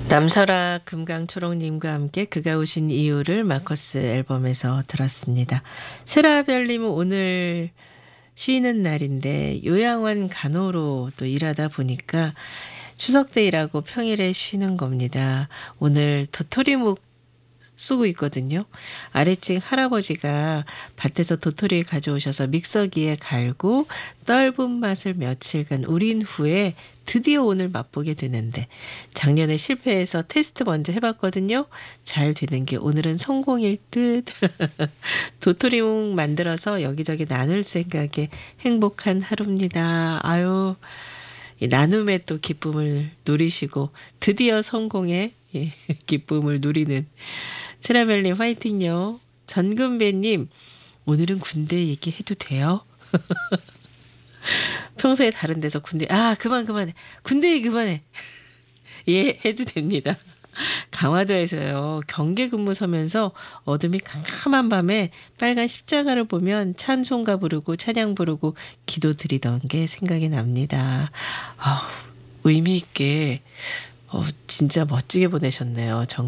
남설아 금강초롱님과 함께 그가 오신 이유를 마커스 앨범에서 들었습니다. 세라별님은 오늘 쉬는 날인데 요양원 간호로 또 일하다 보니까 추석 때 일하고 평일에 쉬는 겁니다. 오늘 도토리묵 쓰고 있거든요. 아래층 할아버지가 밭에서 도토리 가져오셔서 믹서기에 갈고 떫은 맛을 며칠간 우린 후에 드디어 오늘 맛보게 되는데 작년에 실패해서 테스트 먼저 해봤거든요. 잘 되는 게 오늘은 성공일 듯. 도토리묵 만들어서 여기저기 나눌 생각에 행복한 하루입니다. 아유, 이 나눔의 또 기쁨을 누리시고 드디어 성공의 기쁨을 누리는 세라벨님 화이팅요. 전금배님 오늘은 군대 얘기해도 돼요? 평소에 다른 데서 군대 그만해 군대 얘기 그만해. 예, 해도 됩니다. 강화도에서요 경계 근무 서면서 어둠이 캄캄한 밤에 빨간 십자가를 보면 찬송가 부르고 찬양 부르고 기도 드리던 게 생각이 납니다. 의미 있게 진짜 멋지게 보내셨네요.